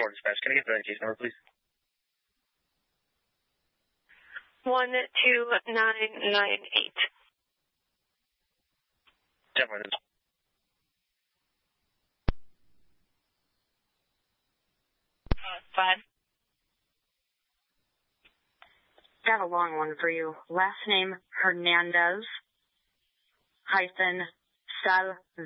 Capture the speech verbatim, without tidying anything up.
four dispatch. Can I get the case number, please? One two nine nine eight. Definitely. Uh, five. Got a long one for you. Last name Hernandez hyphen Sal